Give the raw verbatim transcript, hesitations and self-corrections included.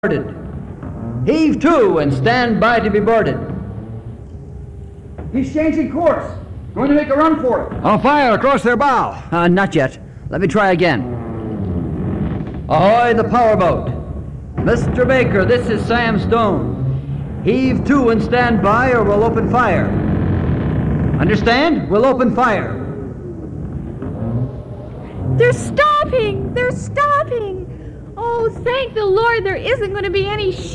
boarded. Heave to and stand by to be boarded. He's changing course. Going to make a run for it. On fire across their bow. Uh, not yet. Let me try again. Ahoy, the powerboat. Mister Baker, this is Sam Stone. Heave to and stand by or we'll open fire. Understand? We'll open fire. They're stopping! They're stopping! Oh, thank the Lord there isn't going to be any